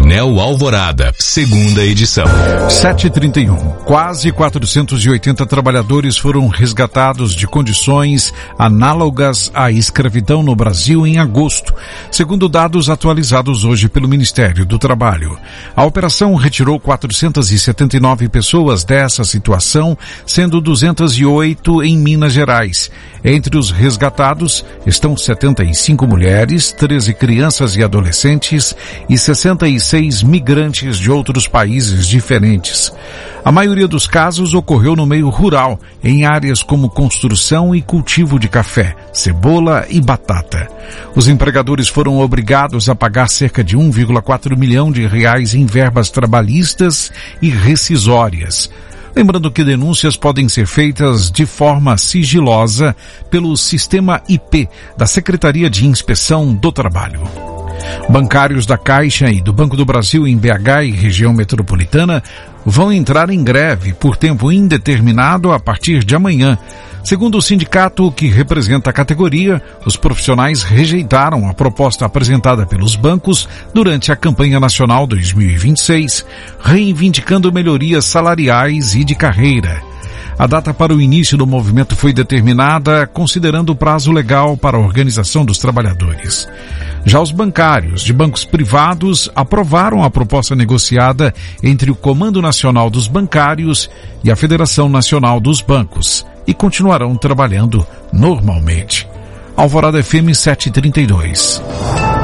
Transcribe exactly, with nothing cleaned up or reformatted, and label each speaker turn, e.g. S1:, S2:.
S1: Painel Alvorada, segunda edição.
S2: sete e trinta e um. Quase quatrocentos e oitenta trabalhadores foram resgatados de condições análogas à escravidão no Brasil em agosto, segundo dados atualizados hoje pelo Ministério do Trabalho. A operação retirou quatrocentas e setenta e nove pessoas dessa situação, sendo duzentas e oito em Minas Gerais. Entre os resgatados estão setenta e cinco mulheres, treze crianças e adolescentes e sessenta e seis migrantes de outros países diferentes. A maioria dos casos ocorreu no meio rural, em áreas como construção e cultivo de café, cebola e batata. Os empregadores foram obrigados a pagar cerca de um vírgula quatro milhão de reais em verbas trabalhistas e rescisórias. Lembrando que denúncias podem ser feitas de forma sigilosa pelo sistema I P da Secretaria de Inspeção do Trabalho. Bancários da Caixa e do Banco do Brasil em B H e região metropolitana vão entrar em greve por tempo indeterminado a partir de amanhã. Segundo o sindicato que representa a categoria, os profissionais rejeitaram a proposta apresentada pelos bancos durante a campanha nacional dois mil e vinte e seis, reivindicando melhorias salariais e de carreira. A data para o início do movimento foi determinada considerando o prazo legal para a organização dos trabalhadores. Já os bancários de bancos privados aprovaram a proposta negociada entre o Comando Nacional dos Bancários e a Federação Nacional dos Bancos e continuarão trabalhando normalmente. Alvorada F M sete e trinta e dois.